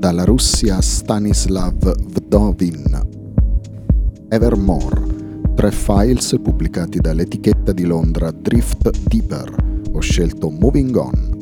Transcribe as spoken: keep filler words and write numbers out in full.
dalla Russia Stanislav Vdovin. Evermore, tre files pubblicati dall'etichetta di Londra Drift Deeper. Ho scelto Moving On.